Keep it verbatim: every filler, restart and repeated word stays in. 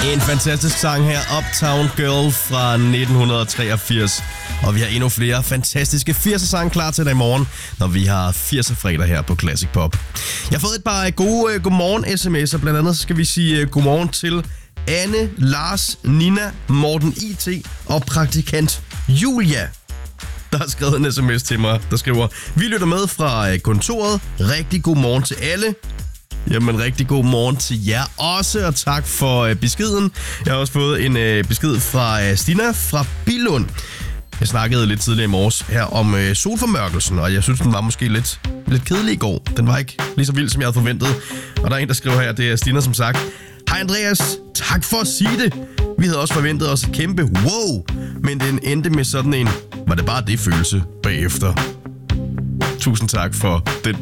En fantastisk sang her, Uptown Girl fra nitten treogfirs. Og vi har endnu flere fantastiske firser sang klar til dig i morgen, når vi har firser fredag her på Classic Pop. Jeg har fået et par gode uh, godmorgen sms'er. Blandt andet så skal vi sige uh, godmorgen til Anne, Lars, Nina, Morten I T og praktikant Julia, der har skrevet en sms til mig, der skriver: Vi lytter med fra kontoret. Rigtig god morgen til alle. Jamen, rigtig god morgen til jer også, og tak for øh, beskeden. Jeg har også fået en øh, besked fra øh, Stina fra Billund. Jeg snakkede lidt tidligere i morges her om øh, solformørkelsen, og jeg synes, den var måske lidt, lidt kedelig i går. Den var ikke lige så vild, som jeg havde forventet. Og der er en, der skriver her, det er Stina som sagt: Hej Andreas, tak for at sige det. Vi havde også forventet os et kæmpe wow, men den endte med sådan en, var det bare det følelse bagefter. Tusind tak for den